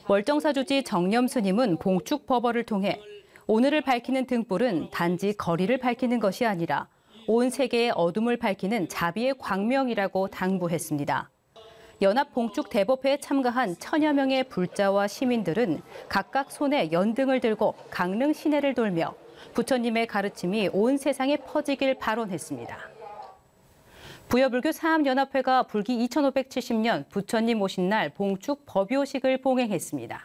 월정사주지 정념 스님은 봉축 법어를 통해 오늘을 밝히는 등불은 단지 거리를 밝히는 것이 아니라 온 세계의 어둠을 밝히는 자비의 광명이라고 당부했습니다. 연합 봉축 대법회에 참가한 1000여 명의 불자와 시민들은 각각 손에 연등을 들고 강릉 시내를 돌며 부처님의 가르침이 온 세상에 퍼지길 발언했습니다. 부여불교 사암연합회가 불기 2570년 부처님 오신 날 봉축 법요식을 봉행했습니다.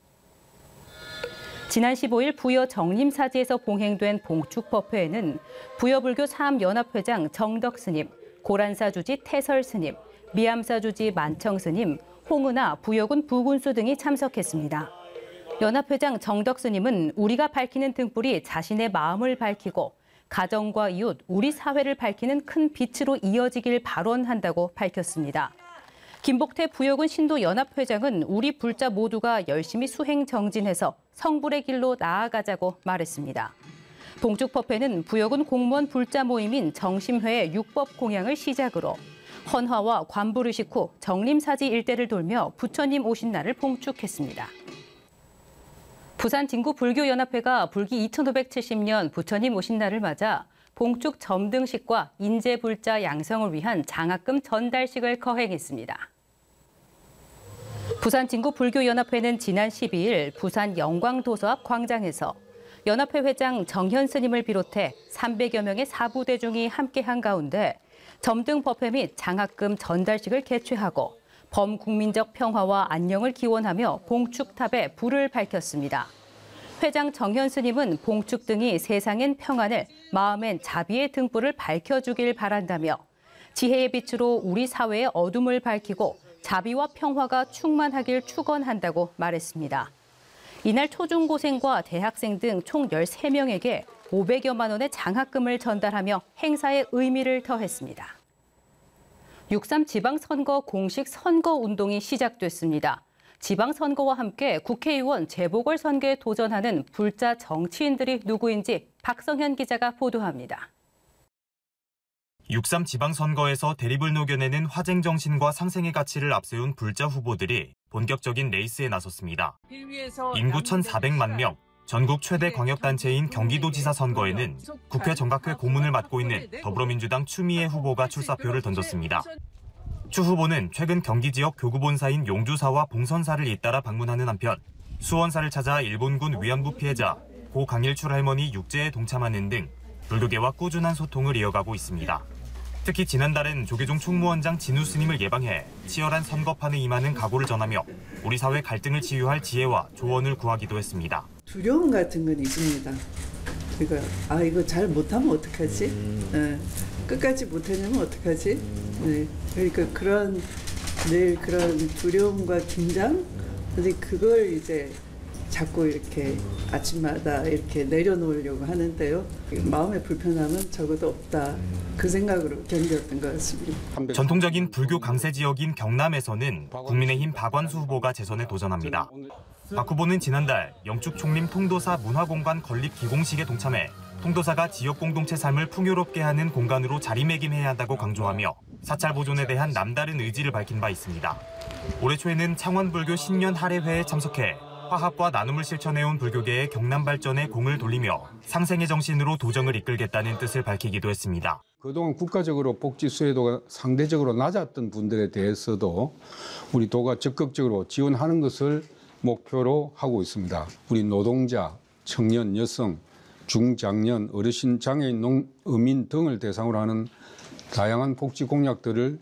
지난 15일 부여 정림사지에서 봉행된 봉축법회에는 부여불교 사암연합회장 정덕스님, 고란사주지 태설스님, 미암사주지 만청스님, 홍은아 부여군 부군수 등이 참석했습니다. 연합회장 정덕스님은 우리가 밝히는 등불이 자신의 마음을 밝히고 가정과 이웃, 우리 사회를 밝히는 큰 빛으로 이어지길 발언한다고 밝혔습니다. 김복태 부여군 신도연합회장은 우리 불자 모두가 열심히 수행 정진해서 성불의 길로 나아가자고 말했습니다. 봉축법회는 부여군 공무원 불자 모임인 정심회의 육법 공양을 시작으로 헌화와 관부르식 후 정림사지 일대를 돌며 부처님 오신 날을 봉축했습니다. 부산 진구 불교연합회가 불기 2570년 부처님 오신 날을 맞아 봉축 점등식과 인재불자 양성을 위한 장학금 전달식을 거행했습니다. 부산 진구 불교연합회는 지난 12일 부산 영광도서 앞 광장에서 연합회 회장 정현 스님을 비롯해 300여 명의 사부대중이 함께한 가운데 점등법회 및 장학금 전달식을 개최하고 범국민적 평화와 안녕을 기원하며 봉축탑에 불을 밝혔습니다. 회장 정현 스님은 봉축 등이 세상엔 평안을, 마음엔 자비의 등불을 밝혀주길 바란다며 지혜의 빛으로 우리 사회의 어둠을 밝히고 자비와 평화가 충만하길 축원한다고 말했습니다. 이날 초중고생과 대학생 등 총 13명에게 500여만 원의 장학금을 전달하며 행사의 의미를 더했습니다. 6.3 지방선거 공식 선거운동이 시작됐습니다. 지방선거와 함께 국회의원 재보궐선거에 도전하는 불자 정치인들이 누구인지 박성현 기자가 보도합니다. 6.3 지방선거에서 대립을 녹여내는 화쟁정신과 상생의 가치를 앞세운 불자 후보들이 본격적인 레이스에 나섰습니다. 인구 1,400만 명, 전국 최대 광역단체인 경기도지사 선거에는 국회 정각회 고문을 맡고 있는 더불어민주당 추미애 후보가 출사표를 던졌습니다. 추 후보는 최근 경기 지역 교구본사인 용주사와 봉선사를 잇따라 방문하는 한편 수원사를 찾아 일본군 위안부 피해자 고 강일출 할머니 육제에 동참하는 등 불교계와 꾸준한 소통을 이어가고 있습니다. 특히 지난달엔 조계종 총무원장 진우 스님을 예방해 치열한 선거판에 임하는 각오를 전하며 우리 사회 갈등을 치유할 지혜와 조언을 구하기도 했습니다. 두려움 같은 건 있습니다. 이거 잘 못하면 어떡하지? 끝까지 못하냐면 어떡하지? 그러니까 늘 그런 두려움과 긴장, 그걸 이제 자꾸 이렇게 아침마다 이렇게 내려놓으려고 하는데요. 마음의 불편함은 적어도 없다. 그 생각으로 견뎠던 것 같습니다. 전통적인 불교 강세 지역인 경남에서는 국민의힘 박완수 후보가 재선에 도전합니다. 박 후보는 지난달 영축 총림 통도사 문화공간 건립 기공식에 동참해 통도사가 지역 공동체 삶을 풍요롭게 하는 공간으로 자리매김해야 한다고 강조하며 사찰 보존에 대한 남다른 의지를 밝힌 바 있습니다. 올해 초에는 창원불교 신년 할애회에 참석해 화합과 나눔을 실천해온 불교계의 경남 발전에 공을 돌리며 상생의 정신으로 도정을 이끌겠다는 뜻을 밝히기도 했습니다. 그동안 국가적으로 복지 수혜도가 상대적으로 낮았던 분들에 대해서도 우리 도가 적극적으로 지원하는 것을 목표로 하고 있습니다. 우리 노동자, 청년, 여성, 중장년, 어르신, 장애인, 어민 등을 대상으로 하는 다양한 복지 공약들을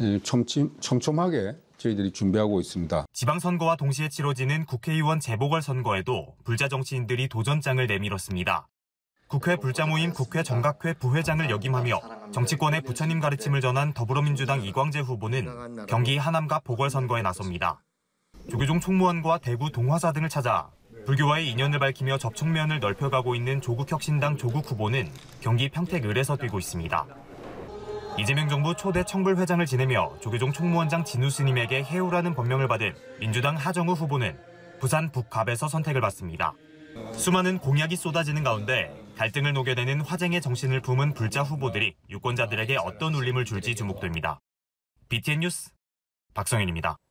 촘촘하게 저희들이 준비하고 있습니다. 지방선거와 동시에 치러지는 국회의원 재보궐선거에도 불자 정치인들이 도전장을 내밀었습니다. 국회 불자 모임 국회 정각회 부회장을 역임하며 정치권의 부처님 가르침을 전한 더불어민주당 이광재 후보는 경기 하남갑 보궐선거에 나섭니다. 조계종 총무원과 대구 동화사 등을 찾아 불교와의 인연을 밝히며 접촉면을 넓혀가고 있는 조국혁신당 조국 후보는 경기 평택을에서 뛰고 있습니다. 이재명 정부 초대 청불 회장을 지내며 조계종 총무원장 진우 스님에게 해우라는 법명을 받은 민주당 하정우 후보는 부산 북갑에서 선택을 받습니다. 수많은 공약이 쏟아지는 가운데 갈등을 녹여내는 화쟁의 정신을 품은 불자 후보들이 유권자들에게 어떤 울림을 줄지 주목됩니다. BTN 뉴스 박성현입니다.